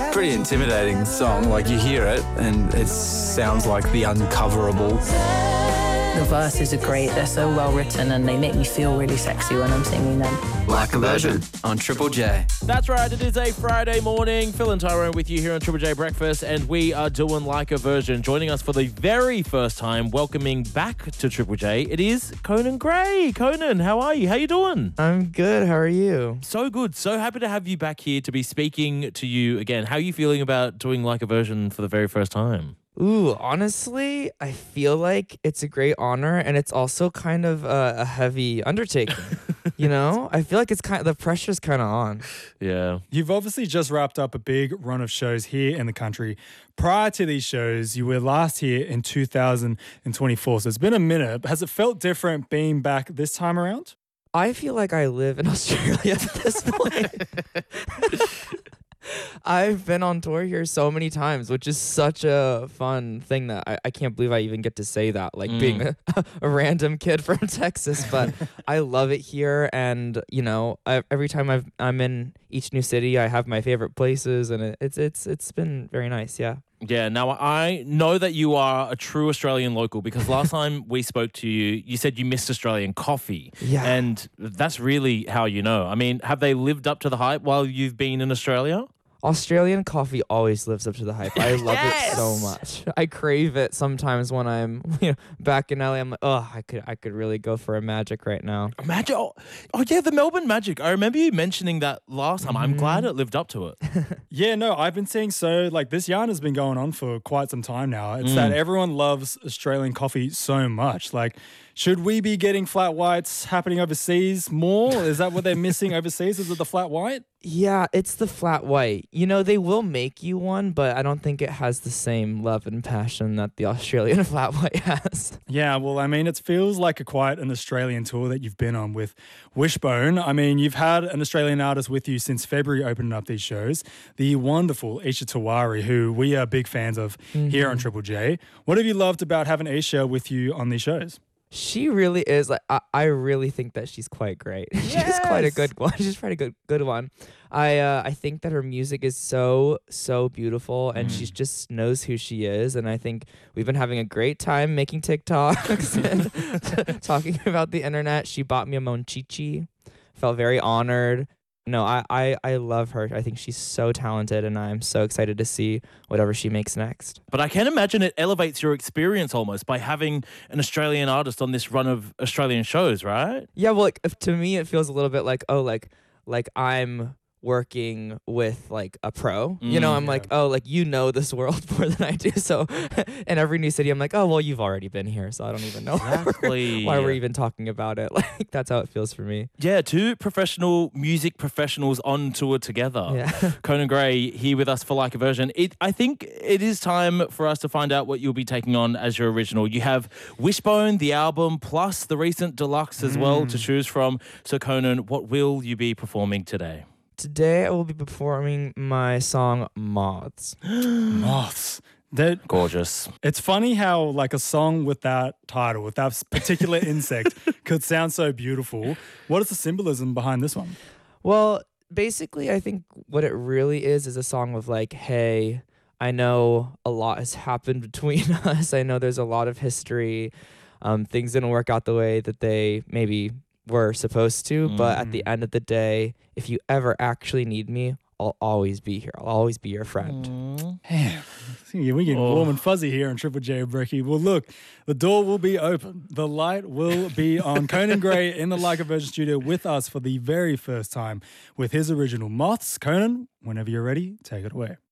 Pretty intimidating song. Like, you hear it and it sounds like the uncoverable. The verses are great. They're so well written and they make me feel really sexy when I'm singing them. Like a Virgin on Triple J. That's right, it is a Friday morning. Phil and Tyrone with you here on Triple J Breakfast, and we are doing Like a Virgin. Joining us for the very first time, welcoming back to Triple J, it is Conan Gray. Conan, how are you? How you doing? I'm good. How are you? So good. So happy to have you back here to be speaking to you again. How are you feeling about doing Like a Virgin for the very first time? Ooh, honestly, I feel like it's a great honor, and it's also kind of a heavy undertaking. You know, I feel like it's the pressure's kind of on. Yeah. You've obviously just wrapped up a big run of shows here in the country. Prior to these shows, you were last here in 2024, so it's been a minute. Has it felt different being back this time around? I feel like I live in Australia at this point. I've been on tour here so many times, which is such a fun thing that I can't believe I even get to say that, like being a random kid from Texas. But I love it here, and you know, every time I'm in each new city, I have my favorite places, and it's been very nice. Yeah. Yeah, now I know that you are a true Australian local because last time we spoke to you, you said you missed Australian coffee. Yeah. And that's really how you know. I mean, have they lived up to the hype while you've been in Australia? Australian coffee always lives up to the hype. I love it so much. I crave it sometimes when I'm back in LA. I'm like, oh, I could really go for a Magic right now. Magic? Oh yeah, the Melbourne Magic. I remember you mentioning that last time. I'm glad it lived up to it. Yeah, no, I've been seeing this yarn has been going on for quite some time now. It's that everyone loves Australian coffee so much. Like, should we be getting flat whites happening overseas more? Is that what they're missing overseas? Is it the flat white? Yeah, it's the flat white. You know, they will make you one, but I don't think it has the same love and passion that the Australian flat white has. Yeah, well, I mean, it feels like quite an Australian tour that you've been on with Wishbone. I mean, you've had an Australian artist with you since February opening up these shows, the wonderful Isha Tawari, who we are big fans of here on Triple J. What have you loved about having Isha with you on these shows? She really is. Like, I really think that she's quite great. She's quite a good one. She's quite a good one. I think that her music is so beautiful, and she just knows who she is. And I think we've been having a great time making TikToks and talking about the internet. She bought me a Monchichi. Felt very honored. No, I love her. I think she's so talented, and I'm so excited to see whatever she makes next. But I can imagine it elevates your experience almost by having an Australian artist on this run of Australian shows, right? Yeah, well, to me, it feels a little bit like, oh, like I'm working with like a pro. You know, I'm like, oh, like, you know this world more than I do. So in every new city, I'm like, oh, well, you've already been here, so I don't even know why we're even talking about it. Like, that's how it feels for me. Yeah, two professional music professionals on tour together. Yeah. Conan Gray here with us for Like a Virgin. I think it is time for us to find out what you'll be taking on as your original. You have Wishbone, the album, plus the recent deluxe as well to choose from. So Conan, what will you be performing today? Today, I will be performing my song Moths. Moths. They're gorgeous. It's funny how like a song with that title, with that particular insect could sound so beautiful. What is the symbolism behind this one? Well, basically, I think what it really is a song of like, hey, I know a lot has happened between us. I know there's a lot of history. Things didn't work out the way that they maybe were supposed to, but at the end of the day, if you ever actually need me, I'll always be here. I'll always be your friend. Damn, we get warm and fuzzy here on Triple J and Brekkie. Well, look, the door will be open. The light will be on. Conan Gray in the Like a Virgin studio with us for the very first time with his original Moths. Conan, whenever you're ready, take it away.